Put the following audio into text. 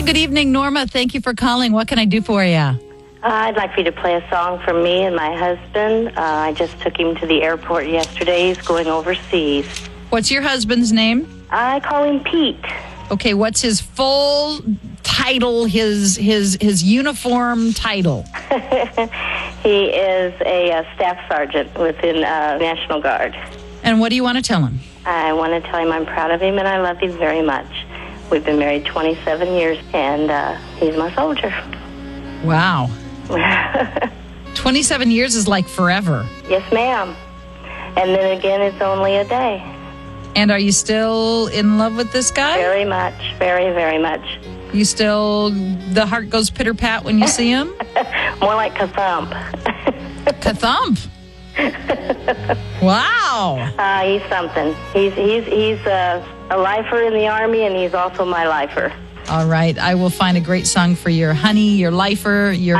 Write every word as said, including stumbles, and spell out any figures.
good evening, Norma. Thank you for calling. What can I do for you? Uh, I'd like for you to play a song for me and my husband. Uh, I just took him to the airport yesterday. He's going overseas. What's your husband's name? I call him Pete. Okay, what's his full title, his his his uniform title? He is a, uh staff sergeant within uh, National Guard. And what do you want to tell him? I want to tell him I'm proud of him and I love him very much. We've been married twenty-seven years, and uh, he's my soldier. Wow. twenty-seven years is like forever. Yes, ma'am. And then again, it's only a day. And are you still in love with this guy? Very much, very, very much. You still, the heart goes pitter-pat when you see him? More like ka-thump. Ka-thump? Wow. Uh, he's something. He's he's he's uh, a lifer in the Army, and he's also my lifer. All right. I will find a great song for your honey, your lifer, your